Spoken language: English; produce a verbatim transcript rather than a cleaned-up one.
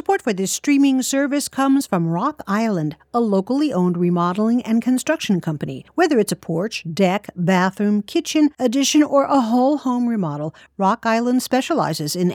Support for this streaming service comes from Rock Island, a locally owned remodeling and construction company. Whether it's a porch, deck, bathroom, kitchen, addition, or a whole home remodel, Rock Island specializes in